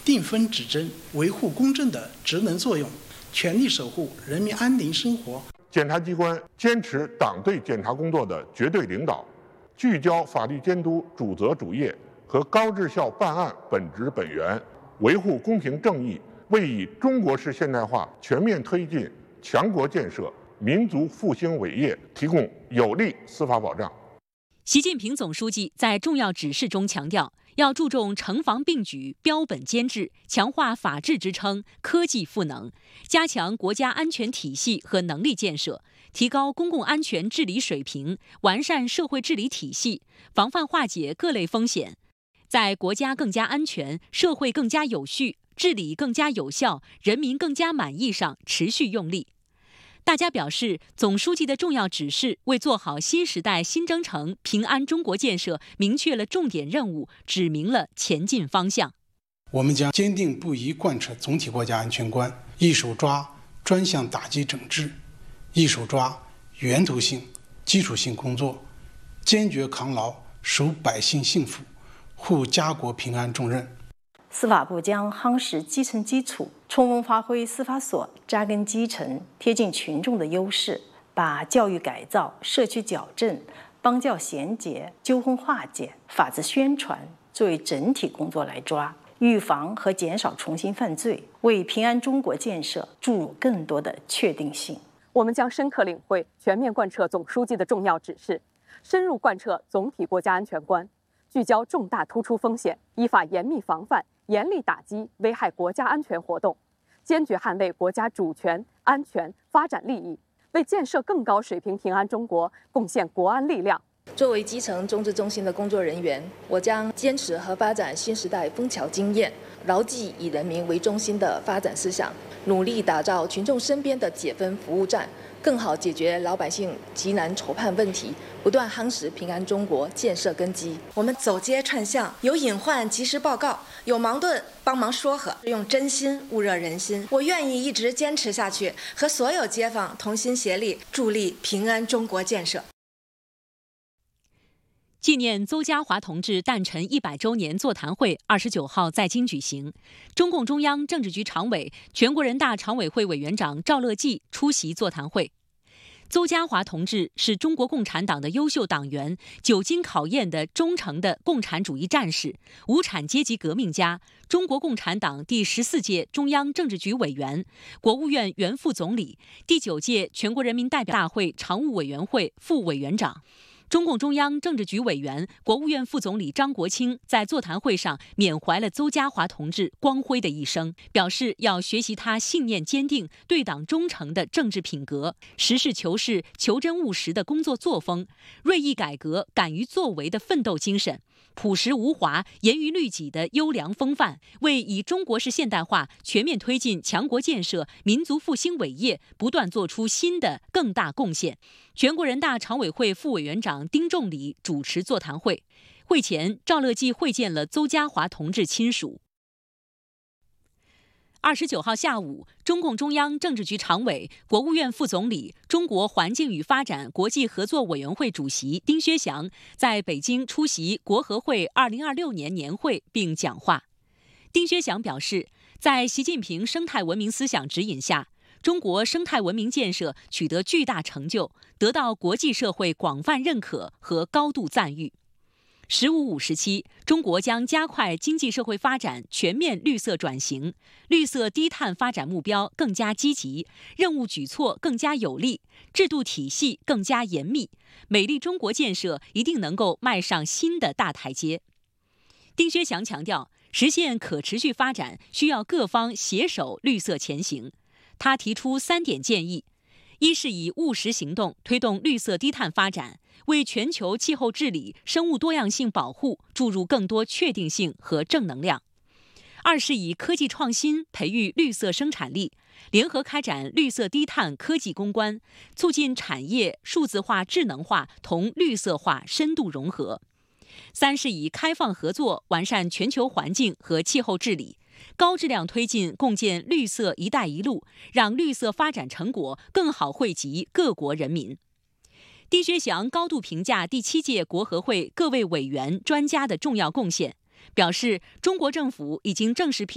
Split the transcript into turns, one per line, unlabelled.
定分指针、维护公正的职能作用，全力守护人民安宁生活。
检察机关坚持党对检察工作的绝对领导，聚焦法律监督主责主业和高质效办案本质本源，维护公平正义，为以中国式现代化全面推进强国建设、民族复兴伟业提供有力司法保障。
习近平总书记在重要指示中强调，要注重城防并举、标本兼治，强化法治支撑、科技赋能，加强国家安全体系和能力建设，提高公共安全治理水平，完善社会治理体系，防范化解各类风险，在国家更加安全、社会更加有序、治理更加有效、人民更加满意上持续用力。大家表示，总书记的重要指示为做好新时代新征程平安中国建设明确了重点任务，指明了前进方向。
我们将坚定不移贯彻总体国家安全观，一手抓专项打击整治，一手抓源头性、基础性工作，坚决扛牢守百姓幸福、护家国平安重任。
司法部将夯实基层基础，充分发挥司法所扎根基层、贴近群众的优势，把教育改造、社区矫正、帮教衔接、纠纷化解、法治宣传作为整体工作来抓，预防和减少重新犯罪，为平安中国建设注入更多的确定性。
我们将深刻领会、全面贯彻总书记的重要指示，深入贯彻总体国家安全观，聚焦重大突出风险，依法严密防范、严厉打击危害国家安全活动，坚决捍卫国家主权、安全、发展利益，为建设更高水平平安中国贡献国安力量。
作为基层中治中心的工作人员，我将坚持和发展新时代枫桥经验，牢记以人民为中心的发展思想，努力打造群众身边的解纷服务站，更好解决老百姓急难愁盼问题，不断夯实平安中国建设根基。
我们走街串巷，有隐患及时报告，有矛盾帮忙说和，用真心焐热人心。我愿意一直坚持下去，和所有街坊同心协力，助力平安中国建设。
纪念邹家华同志诞辰100周年座谈会29号在京举行，中共中央政治局常委、全国人大常委会委员长赵乐际出席座谈会。邹家华同志是中国共产党的优秀党员，久经考验的忠诚的共产主义战士，无产阶级革命家，中国共产党第14届中央政治局委员，国务院原副总理，第9届全国人民代表大会常务委员会副委员长。中共中央政治局委员、国务院副总理张国清在座谈会上缅怀了邹家华同志光辉的一生，表示要学习他信念坚定、对党忠诚的政治品格，实事求是、求真务实的工作作风，锐意改革、敢于作为的奋斗精神，朴实无华、严于律己的优良风范，为以中国式现代化全面推进强国建设、民族复兴伟业不断做出新的更大贡献。全国人大常委会副委员长丁仲礼主持座谈会。会前，赵乐际会见了邹家华同志亲属。29号下午，中共中央政治局常委、国务院副总理、中国环境与发展国际合作委员会主席丁薛祥在北京出席国合会2026年年会并讲话。丁薛祥表示，在习近平生态文明思想指引下，中国生态文明建设取得巨大成就，得到国际社会广泛认可和高度赞誉。“15+5”时期，中国将加快经济社会发展全面绿色转型，绿色低碳发展目标更加积极，任务举措更加有力，制度体系更加严密，美丽中国建设一定能够迈上新的大台阶。丁薛祥强调，实现可持续发展需要各方携手绿色前行。他提出3点建议：一是以务实行动推动绿色低碳发展，为全球气候治理、生物多样性保护注入更多确定性和正能量；二是以科技创新培育绿色生产力，联合开展绿色低碳科技攻关，促进产业数字化、智能化同绿色化深度融合；三是以开放合作完善全球环境和气候治理，高质量推进共建绿色“一带一路”，让绿色发展成果更好惠及各国人民。丁薛祥高度评价第7届国合会各位委员、专家的重要贡献，表示中国政府已经正式批